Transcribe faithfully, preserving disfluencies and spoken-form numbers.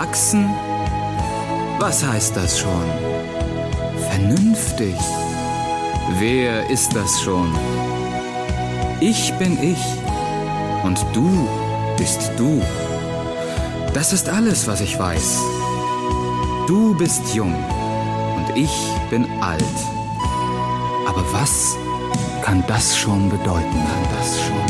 Erwachsen? Was heißt das schon? Vernünftig? Wer ist das schon? Ich bin ich und du bist du. Das ist alles, was ich weiß. Du bist jung und ich bin alt. Aber was kann das schon bedeuten? Kann das schon